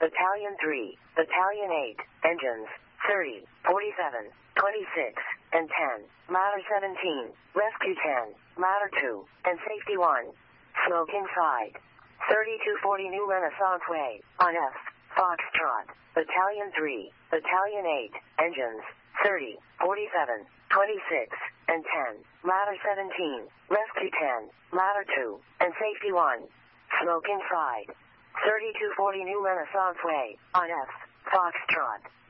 Battalion 3, Battalion 8, engines, 30, 47, 26, and 10, ladder 17, rescue 10, ladder 2, and safety 1. Smoke inside. 3240 New Renaissance Way, on F, Foxtrot, Battalion 3, Battalion 8, engines, 30, 47, 26, and 10, ladder 17, rescue 10, ladder 2, and safety 1. Smoke inside. 3240 New Renaissance Way, on F, Foxtrot.